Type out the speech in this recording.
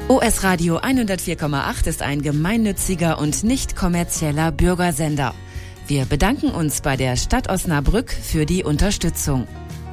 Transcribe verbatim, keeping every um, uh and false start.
O S Radio hundertvier Komma acht ist ein gemeinnütziger und nicht kommerzieller Bürgersender. Wir bedanken uns bei der Stadt Osnabrück für die Unterstützung.